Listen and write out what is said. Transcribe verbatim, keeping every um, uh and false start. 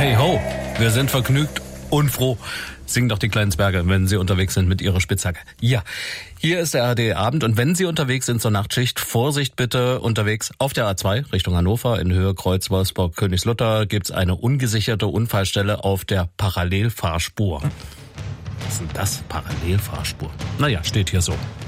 Hey ho, wir sind vergnügt und froh. Singen doch die kleinen Zwerge, wenn sie unterwegs sind mit ihrer Spitzhacke. Ja, hier ist der A R D-Abend und wenn Sie unterwegs sind zur Nachtschicht, Vorsicht bitte unterwegs auf der A zwei Richtung Hannover in Höhe Kreuz Wolfsburg Königslutter gibt's eine ungesicherte Unfallstelle auf der Parallelfahrspur. Was ist denn das? Parallelfahrspur? Naja, steht hier so.